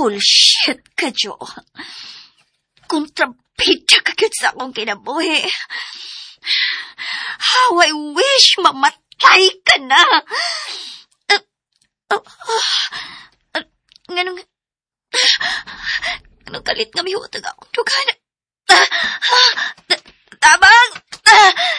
Bullshit ka, Jo. Kontrabida ka gyud sa akong kinabuhi. How I wish mamatay ka na. Ganong kalit nga mihutag akong dugan. Tama!